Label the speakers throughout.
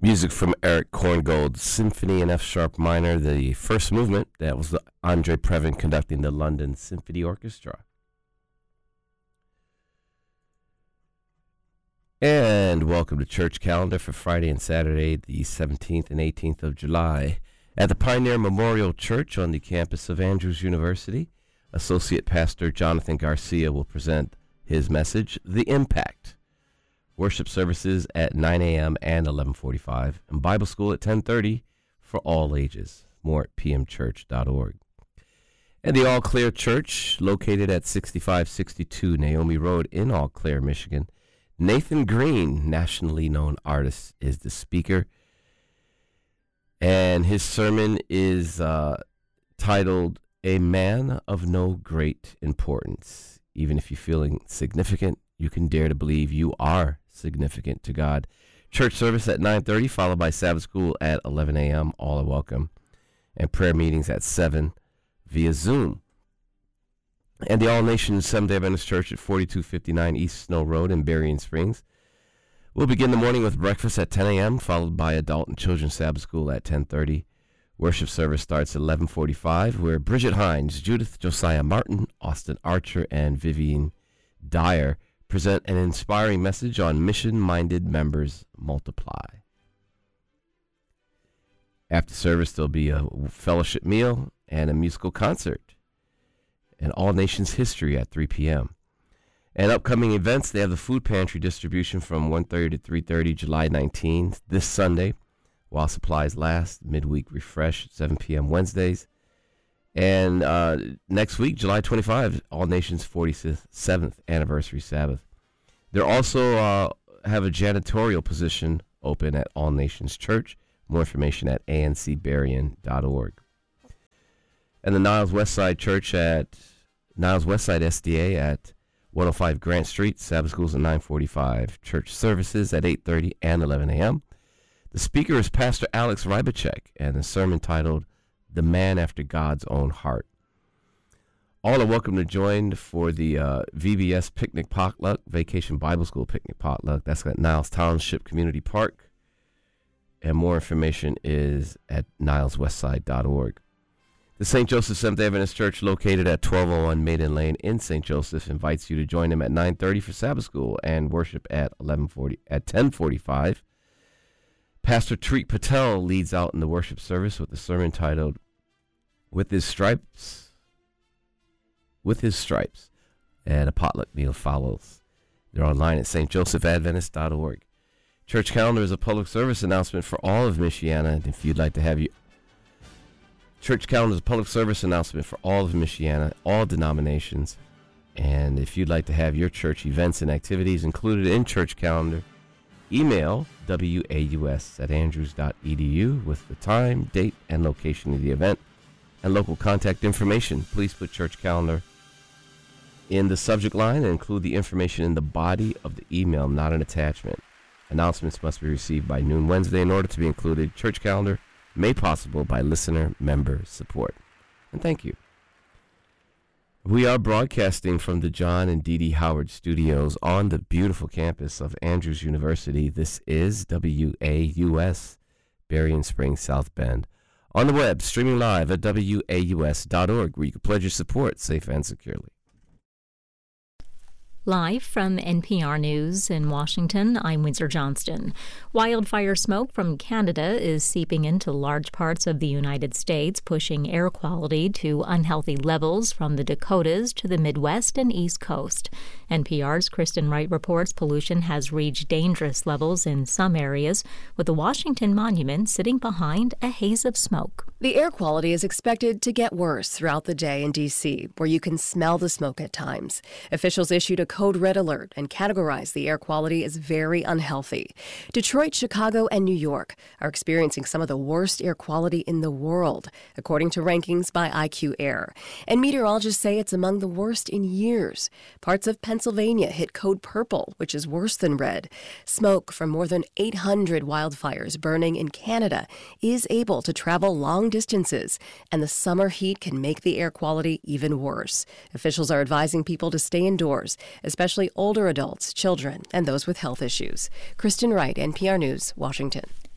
Speaker 1: Music from Eric Korngold's Symphony in F sharp minor, the first movement. That was Andre Previn conducting the London Symphony Orchestra. And welcome to Church Calendar for Friday and Saturday, the 17th and 18th of July. At the Pioneer Memorial Church on the campus of Andrews University, Associate Pastor Jonathan Garcia will present his message, The Impact. Worship services at 9 a.m. and 11:45, and Bible school at 10:30 for all ages. More at pmchurch.org. And the All Clear Church, located at 6562 Naomi Road in All Clear, Michigan. Nathan Green, nationally known artist, is the speaker. And his sermon is titled, A Man of No Great Importance. Even if you're feeling significant, you can dare to believe you are significant to God. Church service at 9:30, followed by Sabbath school at 11 a.m. All are welcome. And prayer meetings at 7 via Zoom. And the All Nations Seventh-day Adventist Church at 4259 East Snow Road in Berrien Springs. We'll begin the morning with breakfast at 10 a.m., followed by Adult and Children's Sabbath School at 10:30. Worship service starts at 11:45, where Bridget Hines, Judith Josiah Martin, Austin Archer, and Vivian Dyer present an inspiring message on mission-minded members multiply. After service, there'll be a fellowship meal and a musical concert, and All Nations History at 3 p.m. And upcoming events, they have the food pantry distribution from 1:30 to 3:30, July 19th, this Sunday, while supplies last. Midweek refresh, 7 p.m. Wednesdays. And next week, July 25, All Nations 47th Anniversary Sabbath. They're also have a janitorial position open at All Nations Church. More information at ancberrien.org. And the Niles Westside Church at Niles Westside SDA at 105 Grant Street. Sabbath schools at 9:45. Church services at 8:30 and 11 a.m. The speaker is Pastor Alex Rybacek, and the sermon titled, The Man After God's Own Heart. All are welcome to join for the VBS Picnic Potluck, Vacation Bible School Picnic Potluck. That's at Niles Township Community Park. And more information is at nileswestside.org. The St. Joseph Seventh-day Adventist Church, located at 1201 Maiden Lane in St. Joseph, invites you to join them at 9:30 for Sabbath school and worship at 10:45. Pastor Treat Patel leads out in the worship service with the sermon titled, With His Stripes, and a potluck meal follows. They're online at stjosephadventist.org. Church Calendar is a public service announcement for all of Michiana, and if you'd like to have you... Church Calendar is a public service announcement for all of Michiana, all denominations, and if you'd like to have your church events and activities included in Church Calendar, email waus@andrews.edu with the time, date, and location of the event and local contact information. Please put Church Calendar in the subject line and include the information in the body of the email, not an attachment. Announcements must be received by noon Wednesday in order to be included. Church Calendar made possible by listener member support. And thank you. We are broadcasting from the John and Dee Dee Howard Studios on the beautiful campus of Andrews University. This is WAUS, Berrien Springs, South Bend. On the web, streaming live at waus.org, where you can pledge your support safe and securely.
Speaker 2: Live from NPR News in Washington, I'm Windsor Johnston. Wildfire smoke from Canada is seeping into large parts of the United States, pushing air quality to unhealthy levels from the Dakotas to the Midwest and East Coast. NPR's Kristen Wright reports pollution has reached dangerous levels in some areas, with the Washington Monument sitting behind a haze of smoke.
Speaker 3: The air quality is expected to get worse throughout the day in D.C., where you can smell the smoke at times. Officials issued a code red alert and categorized the air quality as very unhealthy. Detroit, Chicago, and New York are experiencing some of the worst air quality in the world, according to rankings by IQ Air. And meteorologists say it's among the worst in years. Parts of Pennsylvania hit code purple, which is worse than red. Smoke from more than 800 wildfires burning in Canada is able to travel long distances, and the summer heat can make the air quality even worse. Officials are advising people to stay indoors, especially older adults, children, and those with health issues. Kristen Wright, NPR News, Washington.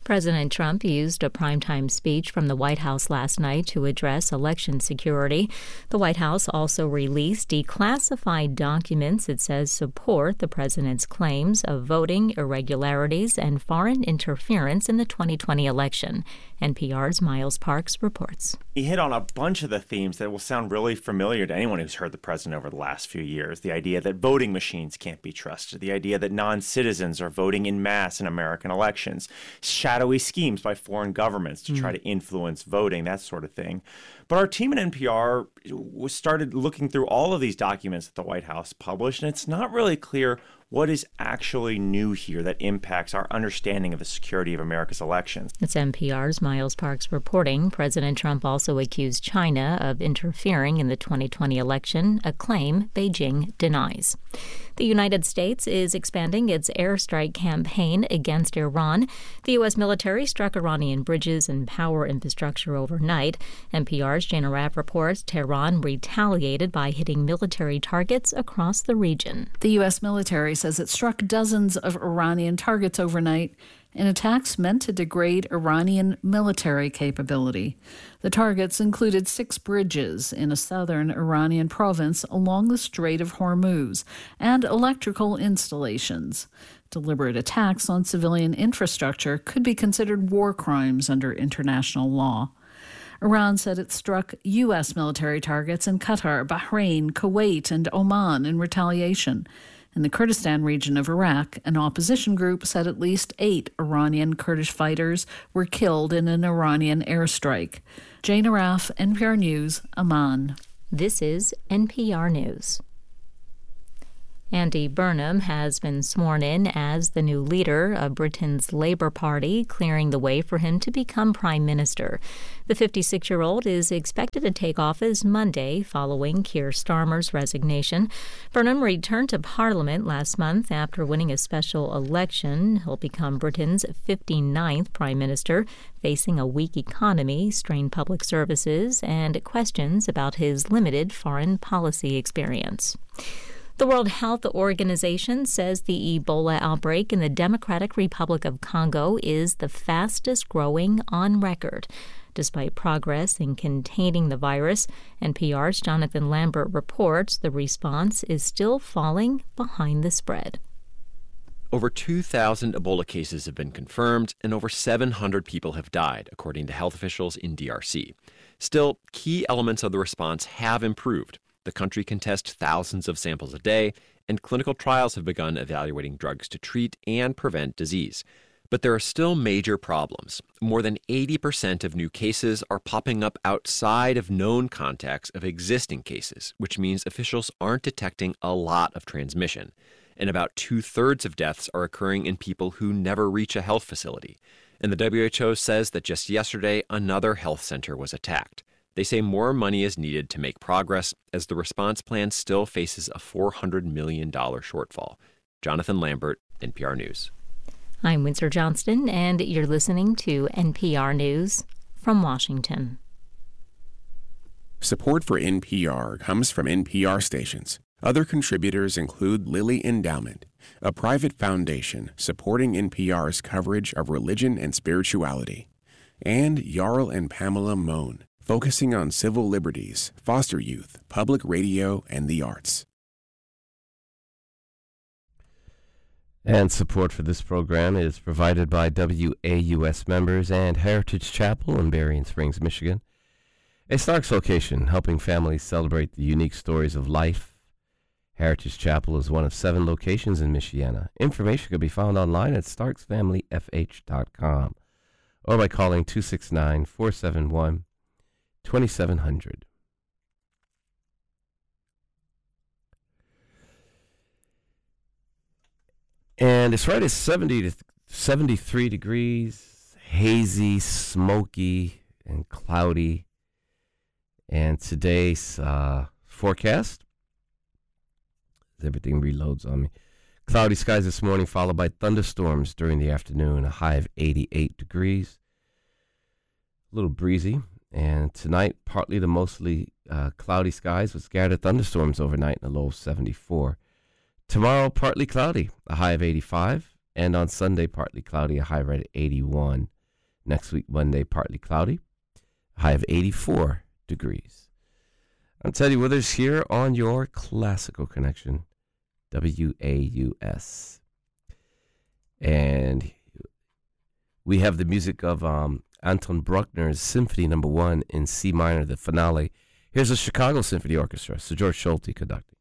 Speaker 2: President Trump used a primetime speech from the White House last night to address election security. The White House also released declassified documents it says support the president's claims of voting irregularities and foreign interference in the 2020 election. NPR's Miles Parks reports.
Speaker 4: He hit on a bunch of the themes that will sound really familiar to anyone who's heard the president over the last few years. The idea that voting machines can't be trusted, the idea that non-citizens are voting en masse in American elections, shadowy schemes by foreign governments to try to influence voting, that sort of thing. But our team at NPR started looking through all of these documents that the White House published, and it's not really clear what is actually new here that impacts our understanding of the security of America's elections.
Speaker 2: It's NPR's Miles Parks reporting. President Trump also accused China of interfering in the 2020 election, a claim Beijing denies. The United States is expanding its airstrike campaign against Iran. The U.S. military struck Iranian bridges and power infrastructure overnight. NPR's Jana Rapp reports Tehran retaliated by hitting military targets across the region.
Speaker 5: The U.S. military says it struck dozens of Iranian targets overnight in attacks meant to degrade Iranian military capability. The targets included 6 bridges in a southern Iranian province along the Strait of Hormuz and electrical installations. Deliberate attacks on civilian infrastructure could be considered war crimes under international law. Iran said it struck U.S. military targets in Qatar, Bahrain, Kuwait, and Oman in retaliation. In the Kurdistan region of Iraq, an opposition group said at least 8 Iranian Kurdish fighters were killed in an Iranian airstrike. Jane Araf, NPR News, Amman.
Speaker 2: This is NPR News. Andy Burnham has been sworn in as the new leader of Britain's Labour Party, clearing the way for him to become Prime Minister. The 56-year-old is expected to take office Monday following Keir Starmer's resignation. Burnham returned to Parliament last month after winning a special election. He'll become Britain's 59th Prime Minister, facing a weak economy, strained public services, and questions about his limited foreign policy experience. The World Health Organization says the Ebola outbreak in the Democratic Republic of Congo is the fastest growing on record. Despite progress in containing the virus, NPR's Jonathan Lambert reports the response is still falling behind the spread.
Speaker 6: Over 2,000 Ebola cases have been confirmed, and over 700 people have died, according to health officials in DRC. Still, key elements of the response have improved. The country can test thousands of samples a day, and clinical trials have begun evaluating drugs to treat and prevent disease. But there are still major problems. More than 80% of new cases are popping up outside of known contacts of existing cases, which means officials aren't detecting a lot of transmission. And about 2/3 of deaths are occurring in people who never reach a health facility. And the WHO says that just yesterday, another health center was attacked. They say more money is needed to make progress, as the response plan still faces a $400 million shortfall. Jonathan Lambert, NPR News.
Speaker 2: I'm Windsor Johnston, and you're listening to NPR News from Washington.
Speaker 7: Support for NPR comes from NPR stations. Other contributors include Lilly Endowment, a private foundation supporting NPR's coverage of religion and spirituality, and Jarl and Pamela Mohn, focusing on civil liberties, foster youth, public radio, and the arts.
Speaker 1: And support for this program is provided by WAUS members and Heritage Chapel in Berrien Springs, Michigan, a Starks location helping families celebrate the unique stories of life. Heritage Chapel is one of 7 locations in Michiana. Information can be found online at starksfamilyfh.com or by calling 269-471-2700. And it's right at 70 to 73 degrees, hazy, smoky, and cloudy. And today's forecast, everything reloads on me. Cloudy skies this morning, followed by thunderstorms during the afternoon, a high of 88 degrees. A little breezy. And tonight, partly to mostly cloudy skies with scattered thunderstorms overnight and a low of 74. Tomorrow, partly cloudy, a high of 85. And on Sunday, partly cloudy, a high right at 81. Next week, Monday, partly cloudy. High of 84 degrees. I'm Teddy Withers here on your Classical Connection, WAUS. And we have the music of Anton Bruckner's Symphony No. 1 in C minor, the finale. Here's the Chicago Symphony Orchestra, Sir George Solti conducting.